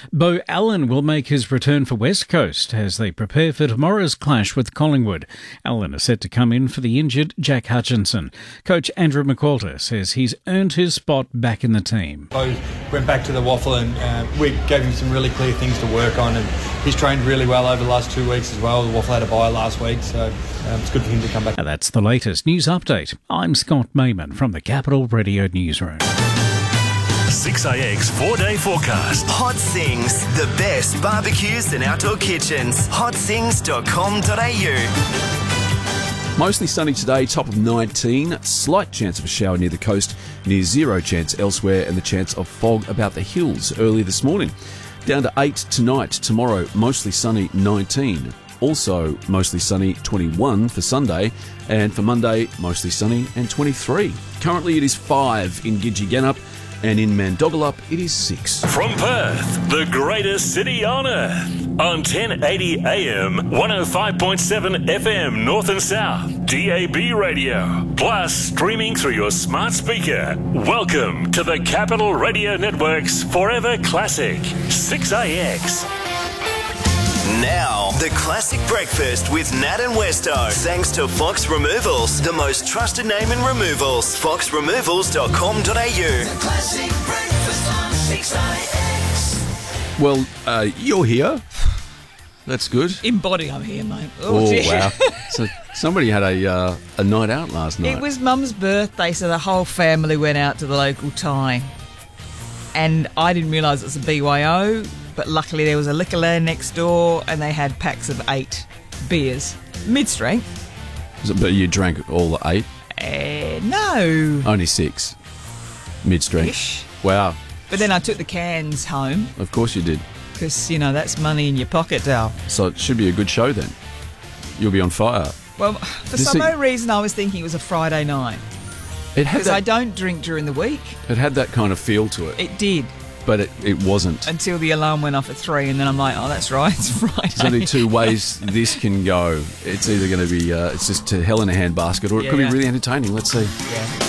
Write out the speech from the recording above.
Beau Allen will make his return for West Coast as they prepare for tomorrow's clash with Collingwood. Allen is set to come in for the injured Jack Hutchinson. Coach Andrew McQualter says he's earned his spot back in the team. Beau went back to the WAFL and we gave him some really clear things to work on, and he's trained really well over the last 2 weeks as well. The WAFL had a bye last week, so it's good for him to come back. And that's the latest news update. I'm Scott Mayman from the Capital Radio Newsroom. 6AX 4-day forecast. Hot Sings, the best barbecues and outdoor kitchens. hotsings.com.au. Mostly sunny today, top of 19. Slight chance of a shower near the coast, near zero chance elsewhere, and the chance of fog about the hills early this morning. Down to 8 tonight. Tomorrow, mostly sunny, 19. Also mostly sunny, 21 for Sunday, and for Monday, mostly sunny and 23. Currently it is 5 in Gidgegannup, and in Mandogalup it is 6. From Perth, the greatest city on earth. On 1080 AM, 105.7 FM North and South, DAB radio, plus streaming through your smart speaker. Welcome to the Capital Radio Network's Forever Classic, 6AX. Now, the classic breakfast with Nat and Westo. Thanks to Fox Removals, the most trusted name in removals. foxremovals.com.au. The classic breakfast on 6AX. Well, you're here. That's good. In body, I'm here, mate. Oh, dear. wow. So somebody had a night out last night. It was Mum's birthday, so the whole family went out to the local Thai. And I didn't realise it was a BYO, but luckily there was a liquor land next door and they had packs of 8 beers. Mid-strength. But you drank all the 8? No. Only 6. Mid-strength. Ish. Wow. But then I took the cans home. Of course you did. Because, that's money in your pocket, Dal. So it should be a good show then. You'll be on fire. Well, for some reason I was thinking it was a Friday night. Because I don't drink during the week. It had that kind of feel to it. It did. But it wasn't. Until the alarm went off at 3 and then I'm like, oh, that's right, it's Friday. There's only 2 ways this can go. It's either going to be, it's just to hell in a handbasket, or it could be really entertaining. Let's see. Yeah.